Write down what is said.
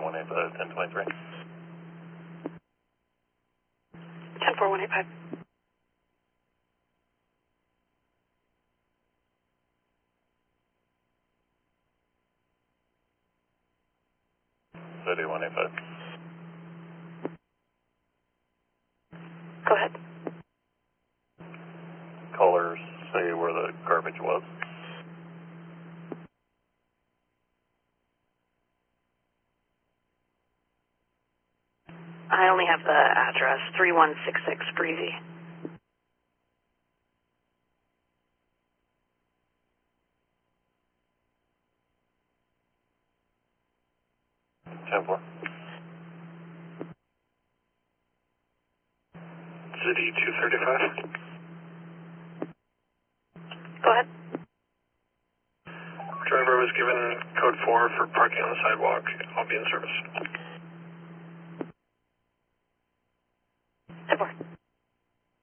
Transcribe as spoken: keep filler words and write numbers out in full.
one eight five, ten twenty-three. ten four one eight five. City one eight five. Go ahead. Callers say where the garbage was. I only have the address, three one six six Breezy. ten four. City two thirty-five. Go ahead. Driver was given code four for parking on the sidewalk. I'll be in service. ten four.